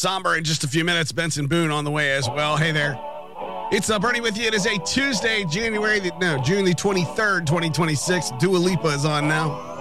Somber in just a few minutes. Benson Boone on the way as well. Hey there. It's Bernie with you. It is a Tuesday, June the 23rd, 2026. Dua Lipa is on now.